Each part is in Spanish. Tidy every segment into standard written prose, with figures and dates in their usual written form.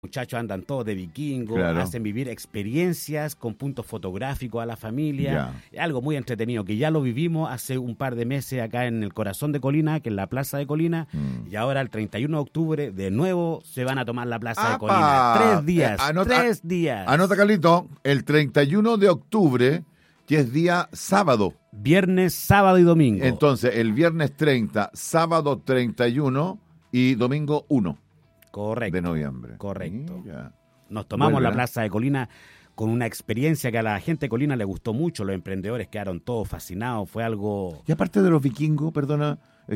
muchachos andan todos de vikingo, Claro. hacen vivir experiencias con puntos fotográficos a la familia. Ya. Es algo muy entretenido, que ya lo vivimos hace un par de meses acá en el corazón de Colina, que es la Plaza de Colina, y ahora el 31 de octubre de nuevo se van a tomar la Plaza de ¡Apa! Colina. 3 días, Anota- 3 días. Anota, Carlito, el 31 de octubre, que es día sábado. Viernes, sábado y domingo. Entonces, el viernes 30, sábado 31 y domingo 1 Correcto. de noviembre. Correcto. Mira. Nos tomamos Vuelve, la ¿eh? Plaza de Colina con una experiencia que a la gente de Colina le gustó mucho. Los emprendedores quedaron todos fascinados. Fue algo... Y aparte de los vikingos, perdona,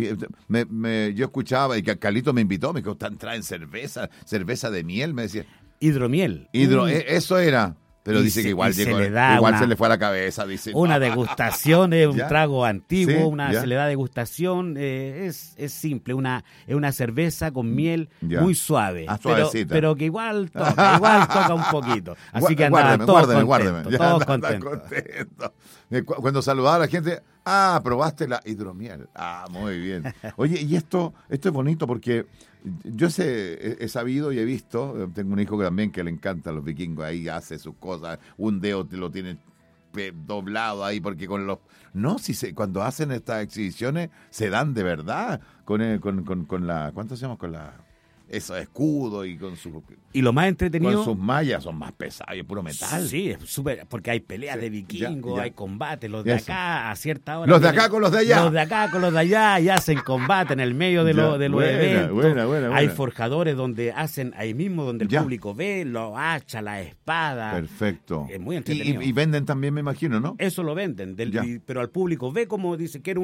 yo escuchaba y que Carlito me invitó, me dijo, traen cerveza de miel, me decía. Hidromiel. Eso era. Pero Y dice se- que igual y se llegó, le da igual una- se le fue a la cabeza, dice. Una degustación, es un ¿Ya? trago antiguo, Sí, ya. se le da degustación, es simple, es una cerveza con miel Ya. muy suave, Ah, pero, suavecita. pero que igual toca un poquito. Así que andaban Guárdeme. todos Ya contentos, todos andaba contentos. contento. Cuando saludaba a la gente, probaste la hidromiel. Muy bien. Oye, y esto es bonito porque yo he sabido y he visto, tengo un hijo también que le encanta los vikingos, ahí hace sus cosas, un dedo te lo tiene doblado ahí porque con los... No, cuando hacen estas exhibiciones se dan de verdad con la... ¿Cuánto se llama? Con la... Esos escudos y con sus... Y lo más entretenido... Con sus mallas son más pesados, es puro metal. Sí, es súper, porque hay peleas de vikingos, ya. hay combates, los de Eso. acá a cierta hora. Los de vienen- acá con los de allá. Los de acá con los de allá y hacen combate en el medio de, Ya, de los buena, eventos. buena. Hay forjadores donde hacen ahí mismo, donde el Ya. público ve los hachas, la espada. Perfecto. Es muy entretenido. Y venden también, me imagino, ¿no? Eso lo venden, Ya. pero al público ve como dice que era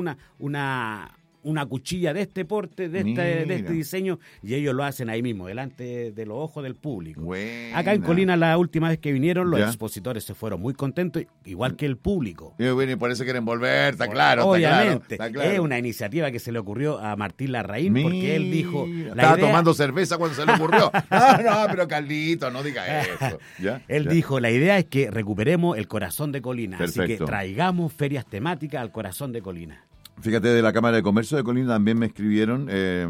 una cuchilla de este porte, de este Mira. diseño, y ellos lo hacen ahí mismo, delante de los ojos del público. Buena. Acá en Colina, la última vez que vinieron, los Ya. expositores se fueron muy contentos, igual que el público. Y bueno, y por eso quieren volver, está claro. Obviamente, está claro. es una iniciativa que se le ocurrió a Martín Larraín, porque él dijo... Estaba tomando cerveza cuando se le ocurrió. No, pero Carlito, no diga eso. ¿Ya? Él ¿Ya? dijo, la idea es que recuperemos el corazón de Colina, así Perfecto. que traigamos ferias temáticas al corazón de Colina. Fíjate, de la Cámara de Comercio de Colina también me escribieron.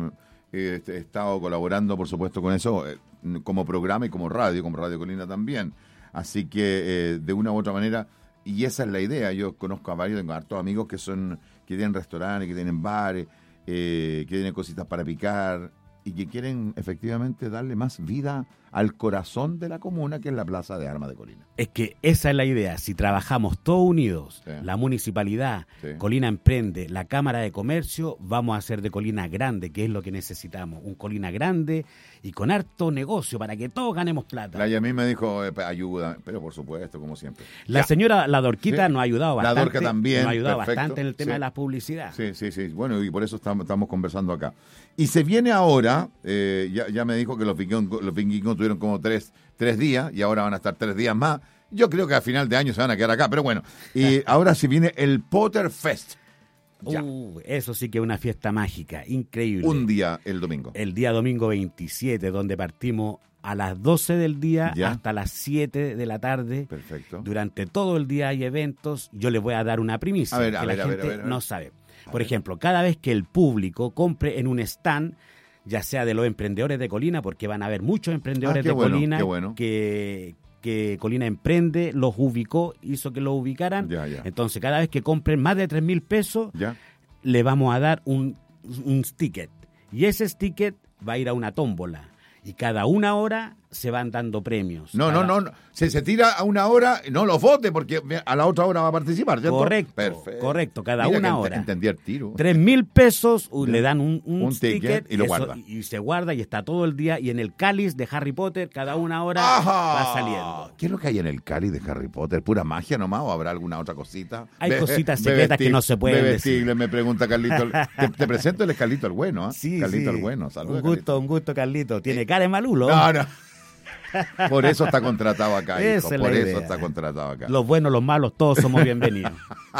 He estado colaborando, por supuesto, con eso como programa y como Radio Colina también. Así que, de una u otra manera, y esa es la idea. Yo conozco a varios, tengo hartos amigos que tienen restaurantes, que tienen bares, que tienen cositas para picar y que quieren efectivamente darle más vida al corazón de la comuna, que es la Plaza de Armas de Colina. Es que esa es la idea, si trabajamos todos unidos, Sí. la municipalidad, Sí. Colina Emprende, la Cámara de Comercio, vamos a hacer de Colina grande, que es lo que necesitamos, un Colina grande y con harto negocio para que todos ganemos plata. La Yamil me dijo, ayuda, pero por supuesto, como siempre. La Ya. señora, la Dorquita, Sí. nos ha ayudado La bastante. Dorca también, nos ha ayudado perfecto. bastante en el tema Sí. de la publicidad. Sí. Bueno, y por eso estamos conversando acá. Y se viene ahora, ya me dijo que los vikingos tuvieron como tres días y ahora van a estar 3 días más. Yo creo que a final de año se van a quedar acá, pero bueno. Y ahora se viene el Potter Fest. Ya. Eso sí que es una fiesta mágica, increíble. Un día el domingo. El día domingo 27, donde partimos a las 12 del día Ya. hasta las 7 de la tarde. Perfecto. Durante todo el día hay eventos. Yo les voy a dar una primicia A ver, que a la ver, a ver, gente a ver. no sabe. Por ejemplo, cada vez que el público compre en un stand, ya sea de los emprendedores de Colina, porque van a haber muchos emprendedores qué de bueno, Colina qué bueno. que Colina Emprende los ubicó, hizo que los ubicaran. Ya. Entonces, cada vez que compren más de 3.000 pesos, Ya. le vamos a dar un ticket. Y ese ticket va a ir a una tómbola. Y cada 1 hora se van dando premios. No. Se tira a 1 hora, no los vote porque a la otra hora va a participar, ¿cierto? Correcto, Perfecto. correcto, cada Mira 1 que hora. Entendí el tiro. 3.000 pesos, Ya. le dan un Un ticket y lo guarda. Y se guarda y está todo el día. Y en el cáliz de Harry Potter, cada 1 hora ¡Ajá! va saliendo. ¿Qué es lo que hay en el cáliz de Harry Potter? ¿Pura magia nomás o habrá alguna otra cosita? Hay cositas secretas que no se pueden decir. Bebestible, me pregunta Carlito. Te presento, él es Carlito el Bueno, ¿ah? Sí, Carlito sí. el Bueno, saludos. Un gusto, Carlito. Tiene cara de malulo. No. Por eso está contratado acá, hijo. Esa es la Por eso idea. está contratado acá. Los buenos, los malos, todos somos bienvenidos.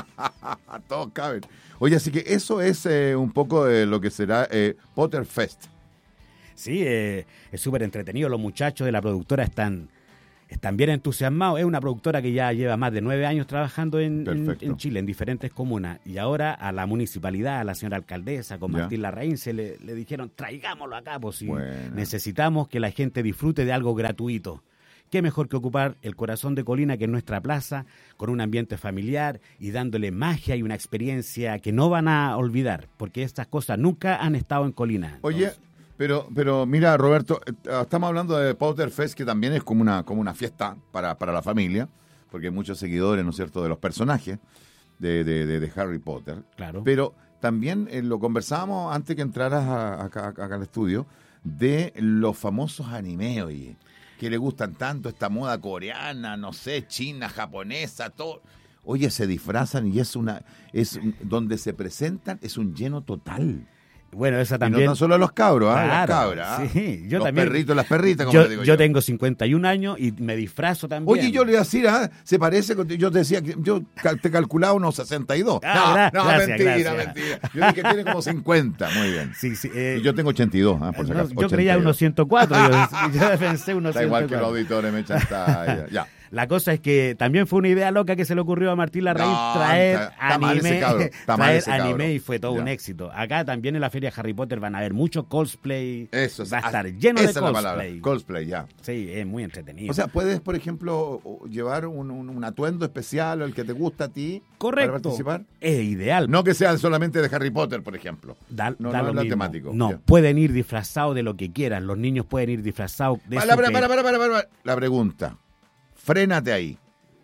Todos caben. Oye, así que eso es un poco de lo que será Potter Fest. Sí, es súper entretenido. Los muchachos de la productora están están bien entusiasmados. Es una productora que ya lleva más de 9 años trabajando en Chile, en diferentes comunas. Y ahora a la municipalidad, a la señora alcaldesa, con Martín Larraín, le dijeron, traigámoslo acá, pues si necesitamos que la gente disfrute de algo gratuito. Qué mejor que ocupar el corazón de Colina, que es nuestra plaza, con un ambiente familiar y dándole magia y una experiencia que no van a olvidar, porque estas cosas nunca han estado en Colina. Oye, pero mira, Roberto, estamos hablando de Potterfest, que también es como una fiesta para la familia, porque hay muchos seguidores, ¿no es cierto?, de los personajes de Harry Potter. Claro. Pero también lo conversábamos antes que entraras acá al estudio, de los famosos animes, oye, que le gustan tanto, esta moda coreana, no sé, china, japonesa, todo. Oye, se disfrazan y es donde se presentan, es un lleno total. Bueno, esa también. Y no tan solo los cabros, claro, las cabras. Sí, yo los también. Perritos, las perritas, como le digo yo. Yo tengo 51 años y me disfrazo también. Oye, yo le iba a decir, se parece, yo te decía que yo te calculaba unos 62. Gracias. Mentira. Yo dije que tiene como 50, muy bien. Sí, y yo tengo 82, por si acaso. Yo creía unos 104, yo pensé unos 104. Da igual que los auditores me echan talla. Ya. La cosa es que también fue una idea loca que se le ocurrió a Martín Larraín traer anime y fue todo un éxito. Acá también en la feria Harry Potter van a haber mucho cosplay. Eso, va a estar lleno de cosplay. Es la palabra, cosplay, ya. Sí, es muy entretenido. O sea, puedes, por ejemplo, llevar un atuendo especial o el que te gusta a ti. Correcto. Para participar. Es ideal. No que sean solamente de Harry Potter, por ejemplo. No es lo temático. No, pueden ir disfrazados de lo que quieran. Los niños pueden ir disfrazados de para. La pregunta. Frénate ahí.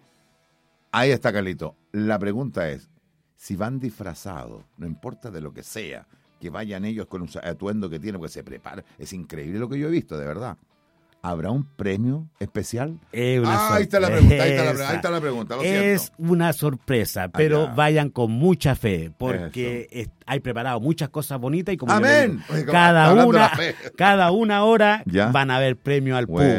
Ahí está, Carlito. La pregunta es, si van disfrazados, no importa de lo que sea, que vayan ellos con un atuendo que tienen, porque se preparan. Es increíble lo que yo he visto, de verdad. ¿Habrá un premio especial? Ahí está la pregunta, ahí está la pregunta. Lo es siento. una sorpresa, pero vayan con mucha fe, porque hay preparado muchas cosas bonitas y como ¡amén! Digo, cada una hora van a haber premio al público.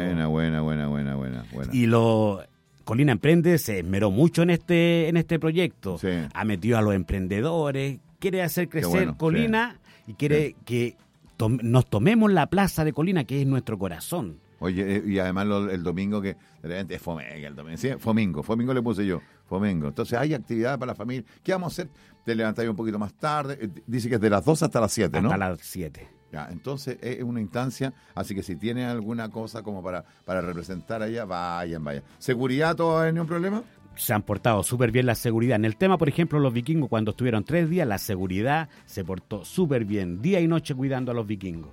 Buena. Y Colina Emprende se esmeró mucho en este proyecto. Sí. Ha metido a los emprendedores, quiere hacer crecer Colina y quiere que nos tomemos la plaza de Colina, que es nuestro corazón. Oye, y además el domingo, que de repente es Fomenga el domingo. Sí, Fomingo le puse yo, Fomingo. Entonces hay actividad para la familia. ¿Qué vamos a hacer? Te levantáis un poquito más tarde. Dice que es de las 2 hasta las 7, ¿no? Hasta las 7. Ya, entonces es una instancia, así que si tienen alguna cosa como para representar allá, vayan. ¿Seguridad todo va a ningún problema? Se han portado súper bien la seguridad. En el tema, por ejemplo, los vikingos, cuando estuvieron 3 días, la seguridad se portó súper bien, día y noche cuidando a los vikingos.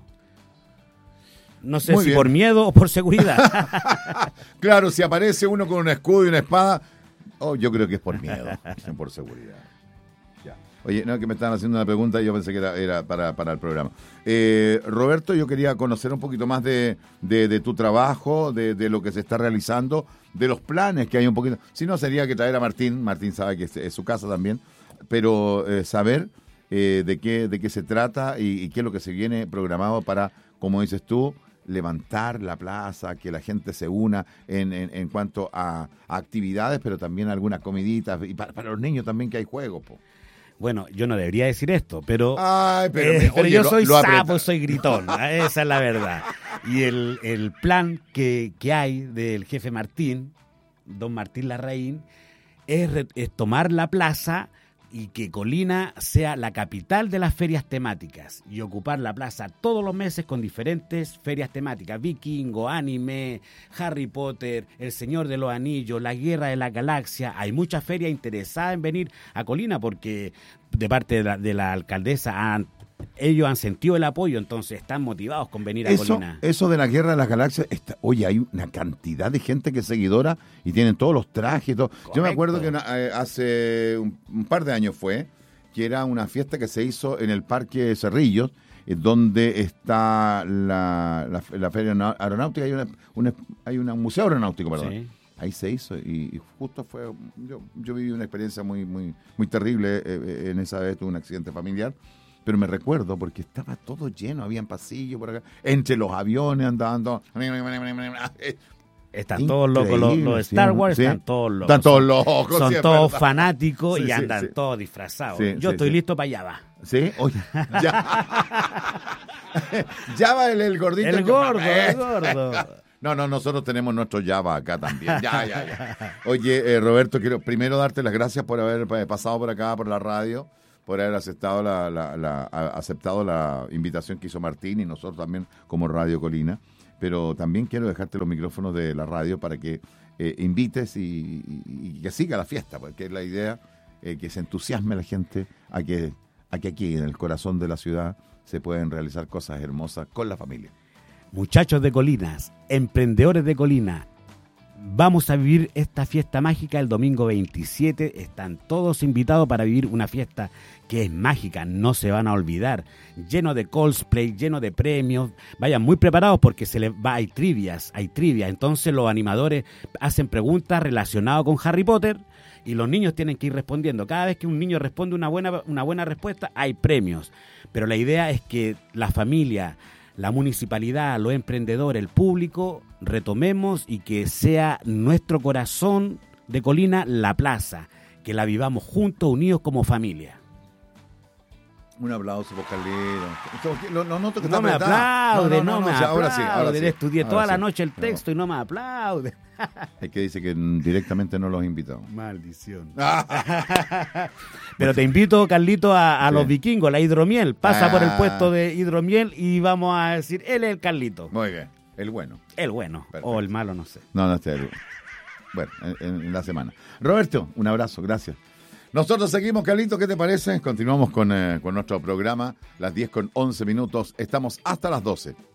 No sé si por miedo o por seguridad. Claro, si aparece uno con un escudo y una espada, yo creo que es por miedo, por seguridad. Ya. Oye, no, que me estaban haciendo una pregunta y yo pensé que era para el programa. Roberto, yo quería conocer un poquito más de tu trabajo, de lo que se está realizando, de los planes que hay un poquito. Si no, sería que traer a Martín. Martín sabe que es su casa también, pero saber de qué se trata y qué es lo que se viene programado para, como dices tú, levantar la plaza, que la gente se una en cuanto a actividades, pero también algunas comiditas, y para los niños también, que hay juegos, po. Bueno, yo no debería decir esto, pero oye, yo soy sapo, soy gritón, esa es la verdad. Y el plan que hay del jefe Martín, don Martín Larraín, es tomar la plaza y que Colina sea la capital de las ferias temáticas y ocupar la plaza todos los meses con diferentes ferias temáticas: Vikingo, anime, Harry Potter, El Señor de los Anillos, La Guerra de la Galaxia. Hay muchas ferias interesadas en venir a Colina porque de parte de la alcaldesa ellos han sentido el apoyo, entonces están motivados con venir a Colina. Eso de la Guerra de las Galaxias, oye, hay una cantidad de gente que es seguidora y tienen todos los trajes y todo. Correcto. Yo me acuerdo que hace un par de años que era una fiesta que se hizo en el Parque Cerrillos, donde está la Feria Aeronáutica, hay un museo aeronáutico, perdón. Sí. Ahí se hizo y justo fue, yo viví una experiencia muy, muy, muy terrible en esa vez, tuve un accidente familiar. Pero me recuerdo porque estaba todo lleno, habían pasillos por acá, entre los aviones andando. Están todos locos, los Star Wars, ¿sí? Están todos locos. Están todos locos. Son sí, todos fanáticos y andan sí. todos disfrazados. Sí, yo estoy listo para allá, va. ¿Sí? Oye, ya. Ya va el gordito. El gordo. No, nosotros tenemos nuestro Java acá también. Ya. Oye, Roberto, quiero primero darte las gracias por haber pasado por acá, por la radio, por haber aceptado aceptado la invitación que hizo Martín y nosotros también como Radio Colina. Pero también quiero dejarte los micrófonos de la radio para que invites y que siga la fiesta, porque es la idea que se entusiasme la gente a que aquí en el corazón de la ciudad se pueden realizar cosas hermosas con la familia. Muchachos de Colinas, emprendedores de Colina, vamos a vivir esta fiesta mágica el domingo 27. Están todos invitados para vivir una fiesta que es mágica, no se van a olvidar. Lleno de cosplay, lleno de premios. Vayan muy preparados porque hay trivias. Entonces los animadores hacen preguntas relacionadas con Harry Potter y los niños tienen que ir respondiendo. Cada vez que un niño responde una buena respuesta, hay premios. Pero la idea es que la familia, la municipalidad, los emprendedores, el público, retomemos y que sea nuestro corazón de Colina la plaza, que la vivamos juntos, unidos como familia. Un aplauso por Carlito. Lo noto que no está me aplaude, no me ahora sí. Estudié toda la noche el texto y no me aplaude. Es que dice que directamente no los invitó. Maldición. Pero te invito, Carlito, a los vikingos, la hidromiel. Pasa por el puesto de hidromiel y vamos a decir, él es el Carlito. Muy bien, el bueno. El bueno, perfecto. O el malo, no sé. No, está bien. Bueno, en la semana. Roberto, un abrazo, gracias. Nosotros seguimos, Carlito, ¿qué te parece? Continuamos con nuestro programa, las 10:11. Estamos hasta las 12.